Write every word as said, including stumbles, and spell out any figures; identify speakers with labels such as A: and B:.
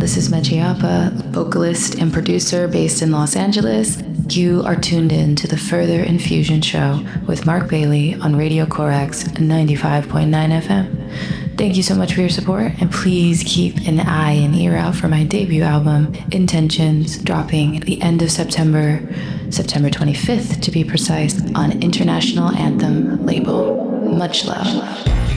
A: this is Mechiapa, vocalist and producer based in Los Angeles. You are tuned in to the Further Infusion Show with Mark Bailey on Radio Corax ninety-five point nine F M. Thank you so much for your support, and please keep an eye and ear out for my debut album, Intentions, dropping at the end of September, September twenty-fifth to be precise, on International Anthem label. Much love.